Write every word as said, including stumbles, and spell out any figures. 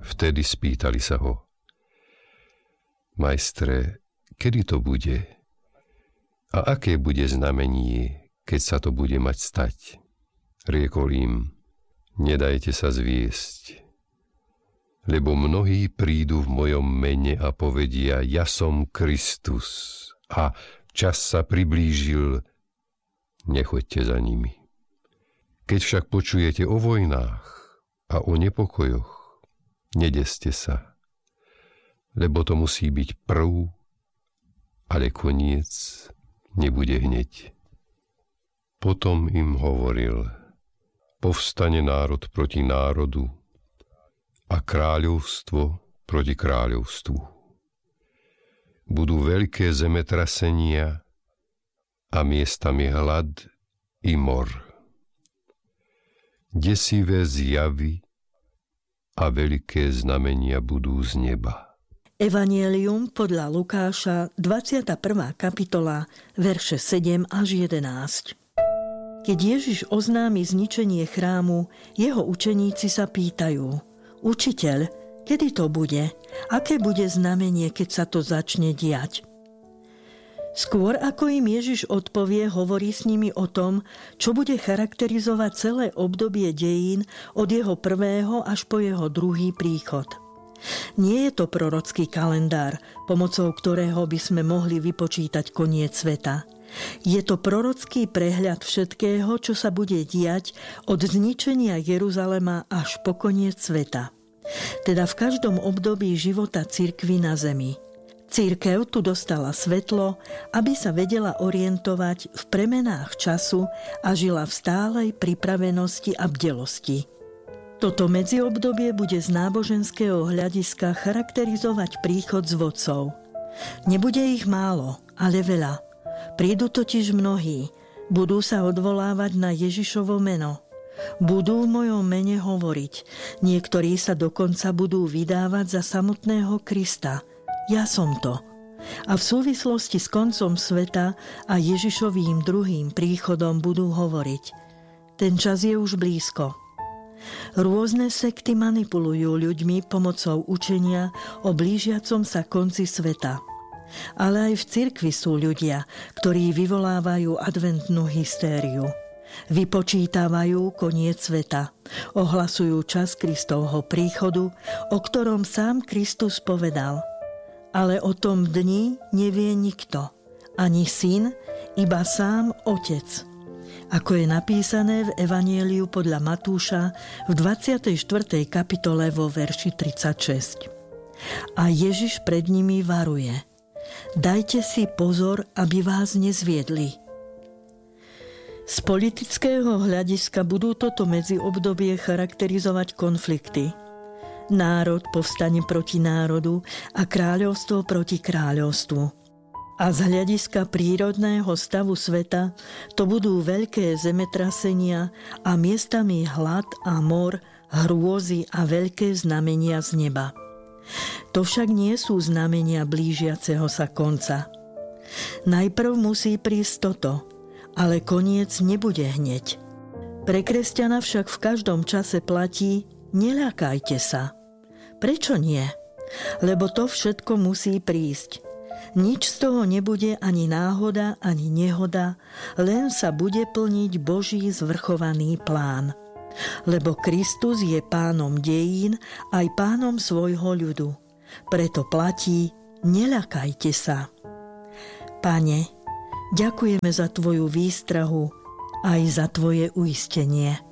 Vtedy spýtali sa ho: Majstre, kedy to bude? A aké bude znamenie, keď sa to bude mať stať? Riekol im: Nedajte sa zviesť, lebo mnohí prídu v mojom mene a povedia: Ja som Kristus, a čas sa priblížil, nechoďte za nimi. Keď však počujete o vojnách a o nepokojoch, nedeste sa, lebo to musí byť prv, ale koniec nebude hneď. Potom im hovoril: Povstane národ proti národu a kráľovstvo proti kráľovstvu. Budú veľké zemetrasenia a miestami hlad i mor. Desivé zjavy a veľké znamenia budú z neba. Evangelium podľa Lukáša, dvadsiata prvá kapitola, verše sedem až jedenásť. Keď Ježiš oznámi zničenie chrámu, jeho učeníci sa pýtajú: Učiteľ, kedy to bude? Aké bude znamenie, keď sa to začne diať? Skôr ako im Ježiš odpovie, hovorí s nimi o tom, čo bude charakterizovať celé obdobie dejín od jeho prvého až po jeho druhý príchod. Nie je to prorocký kalendár, pomocou ktorého by sme mohli vypočítať koniec sveta. Je to prorocký prehľad všetkého, čo sa bude diať od zničenia Jeruzalema až po koniec sveta. Teda v každom období života cirkvi na zemi. Cirkev tu dostala svetlo, aby sa vedela orientovať v premenách času a žila v stálej pripravenosti a bdelosti. Toto medziobdobie bude z náboženského hľadiska charakterizovať príchod zvodcov. Nebude ich málo, ale veľa. Prídu totiž mnohí, budú sa odvolávať na Ježišovo meno. Budú v mojom mene hovoriť, niektorí sa dokonca budú vydávať za samotného Krista. Ja som to. A v súvislosti s koncom sveta a Ježišovým druhým príchodom budú hovoriť: ten čas je už blízko. Rôzne sekty manipulujú ľuďmi pomocou učenia o blížiacom sa konci sveta. Ale aj v cirkvi sú ľudia, ktorí vyvolávajú adventnú hystériu. Vypočítavajú koniec sveta. Ohlasujú čas Kristovho príchodu, o ktorom sám Kristus povedal: ale o tom dni nevie nikto, ani syn, iba sám Otec. Ako je napísané v Evanjeliu podľa Matúša v dvadsiatej štvrtej kapitole vo verši tridsaťšesť. A Ježiš pred nimi varuje: Dajte si pozor, aby vás nezviedli. Z politického hľadiska budú toto medziobdobie charakterizovať konflikty. Národ povstane proti národu a kráľovstvo proti kráľovstvu. A z hľadiska prírodného stavu sveta to budú veľké zemetrasenia a miestami hlad a mor, hrôzy a veľké znamenia z neba. To však nie sú znamenia blížiaceho sa konca. Najprv musí prísť toto, ale koniec nebude hneď. Pre kresťana však v každom čase platí: neľakajte sa. Prečo nie? Lebo to všetko musí prísť. Nič z toho nebude ani náhoda, ani nehoda, len sa bude plniť Boží zvrchovaný plán. Lebo Kristus je pánom dejín aj pánom svojho ľudu. Preto platí: neľakajte sa. Pane, ďakujeme za Tvoju výstrahu aj za Tvoje uistenie.